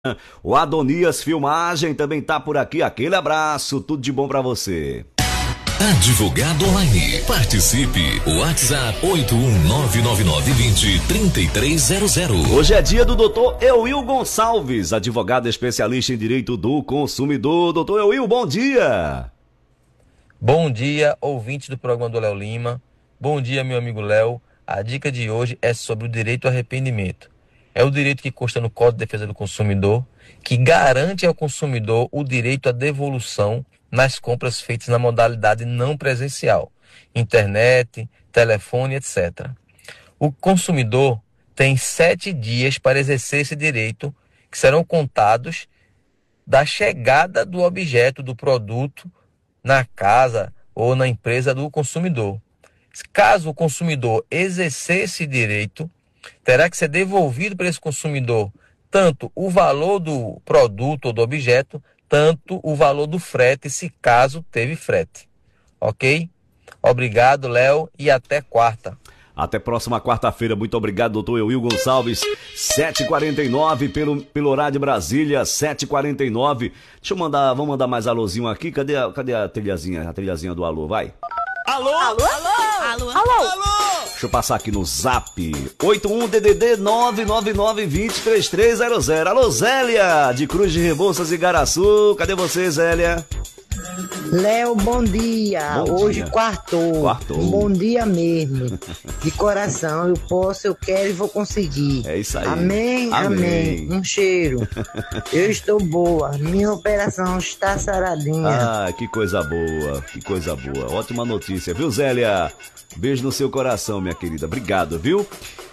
O Adonias Filmagem também tá por aqui. Aquele abraço, tudo de bom pra você. Advogado Online. Participe. WhatsApp 81999203300. Hoje é dia do doutor Euil Gonçalves, advogado especialista em direito do consumidor. Doutor Euil, bom dia. Bom dia, ouvintes do programa do Léo Lima. Bom dia, meu amigo Léo. A dica de hoje é sobre o direito ao arrependimento. É o direito que consta no Código de Defesa do Consumidor, que garante ao consumidor o direito à devolução nas compras feitas na modalidade não presencial, internet, telefone, etc. O consumidor tem 7 dias para exercer esse direito, que serão contados da chegada do objeto, do produto, na casa ou na empresa do consumidor. Caso o consumidor exercer esse direito, terá que ser devolvido para esse consumidor tanto o valor do produto ou do objeto, tanto o valor do frete, se caso teve frete. Ok? Obrigado, Léo, e até quarta. Até próxima quarta-feira. Muito obrigado, doutor Euil Gonçalves. 7h49 pelo horário de Brasília, 7h49. Vamos mandar mais alôzinho aqui. Cadê a trilhazinha do alô? Vai. Alô? Alô? Alô? Alô? Alô? Deixa eu passar aqui no zap. 81-DDD 999203300. Alô, Zélia, de Cruz de Rebouças e Igaraçu. Cadê você, Zélia? Léo, bom dia. Hoje dia. quartou. Bom dia mesmo. De coração, eu posso, eu quero e vou conseguir. É isso aí. Amém, amém. Um cheiro. Eu estou boa. Minha operação está saradinha. Ah, que coisa boa. Que coisa boa. Ótima notícia, viu, Zélia? Beijo no seu coração, minha querida. Obrigado, viu?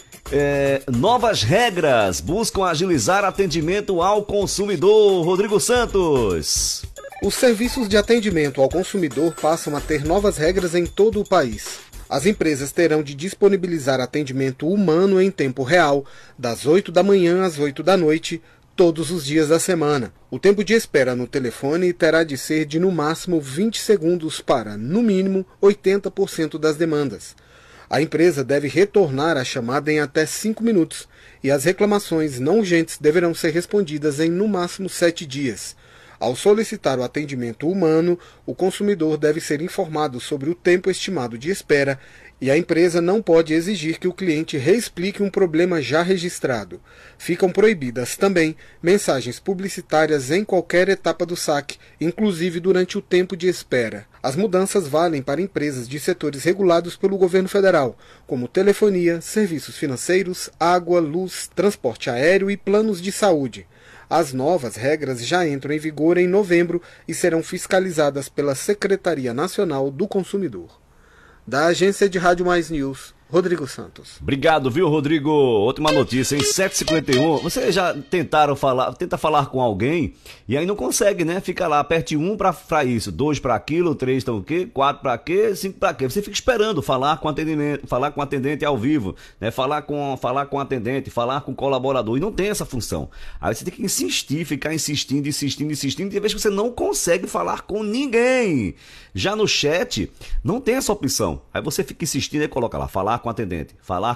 Novas regras buscam agilizar atendimento ao consumidor. Rodrigo Santos. Os serviços de atendimento ao consumidor passam a ter novas regras em todo o país. As empresas terão de disponibilizar atendimento humano em tempo real, das 8 da manhã às 8 da noite, todos os dias da semana. O tempo de espera no telefone terá de ser de no máximo 20 segundos para, no mínimo, 80% das demandas. A empresa deve retornar a chamada em até 5 minutos e as reclamações não urgentes deverão ser respondidas em no máximo 7 dias. Ao solicitar o atendimento humano, o consumidor deve ser informado sobre o tempo estimado de espera e a empresa não pode exigir que o cliente reexplique um problema já registrado. Ficam proibidas também mensagens publicitárias em qualquer etapa do saque, inclusive durante o tempo de espera. As mudanças valem para empresas de setores regulados pelo governo federal, como telefonia, serviços financeiros, água, luz, transporte aéreo e planos de saúde. As novas regras já entram em vigor em novembro e serão fiscalizadas pela Secretaria Nacional do Consumidor. Da Agência de Rádio Mais News, Rodrigo Santos. Obrigado, viu, Rodrigo? Outra notícia, em 7h51, vocês já tenta falar com alguém e aí não consegue, né? Fica lá, aperte 1 pra isso, 2 para aquilo, 3 para o quê, 4 para quê, 5 para quê? Você fica esperando falar com o atendente ao vivo, né? Falar com o atendente, falar com o colaborador, e não tem essa função. Aí você tem que insistir, ficar insistindo, e de vez que você não consegue falar com ninguém. Já no chat, não tem essa opção. Aí você fica insistindo e coloca lá, falar com o atendente.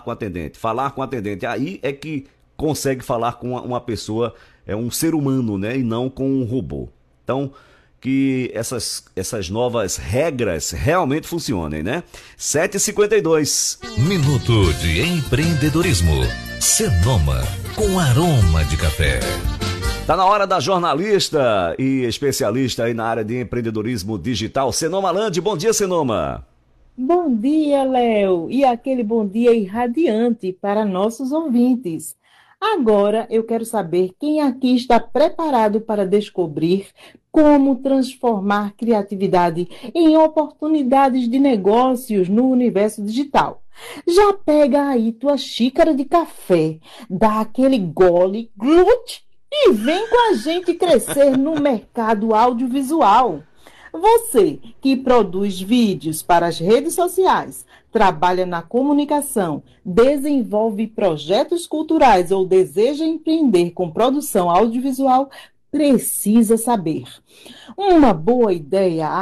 Aí é que consegue falar com uma pessoa, um ser humano, né? E não com um robô. Então, que essas novas regras realmente funcionem, né? 7h52. Minuto de empreendedorismo. Cenoma, com aroma de café. Tá na hora da jornalista e especialista aí na área de empreendedorismo digital, Senoma Landi. Bom dia, Senoma. Bom dia, Léo, e aquele bom dia irradiante para nossos ouvintes. Agora eu quero saber quem aqui está preparado para descobrir como transformar criatividade em oportunidades de negócios no universo digital. Já pega aí tua xícara de café, dá aquele gole, glute, e vem com a gente crescer no mercado audiovisual. Você que produz vídeos para as redes sociais, trabalha na comunicação, desenvolve projetos culturais ou deseja empreender com produção audiovisual, precisa saber. Uma boa ideia abre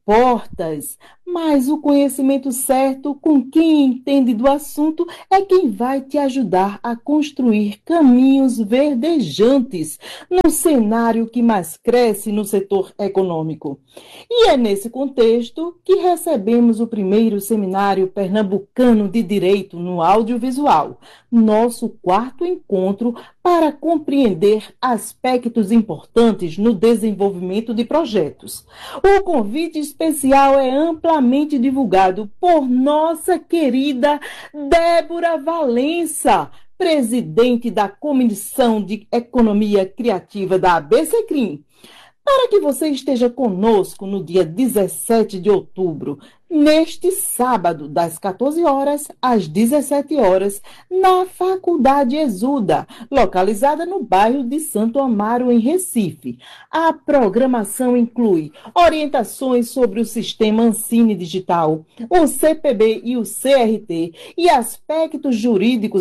portas, mas o conhecimento certo com quem entende do assunto é quem vai te ajudar a construir caminhos verdejantes no cenário que mais cresce no setor econômico. E é nesse contexto que recebemos o primeiro seminário pernambucano de Direito no Audiovisual, nosso quarto encontro para compreender aspectos importantes no desenvolvimento de projetos. O convite especial é amplamente divulgado por nossa querida Débora Valença, presidente da Comissão de Economia Criativa da ABCCrim, para que você esteja conosco no dia 17 de outubro, neste sábado, das 14 horas às 17 horas, na Faculdade Exuda, localizada no bairro de Santo Amaro, em Recife. A programação inclui orientações sobre o sistema Ancine Digital, o CPB e o CRT e aspectos jurídicos